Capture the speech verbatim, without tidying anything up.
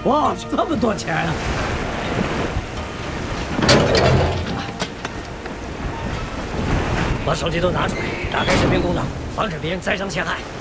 哇，这么多钱啊！把手机都拿出来，打开视频功能，防止别人栽赃陷害。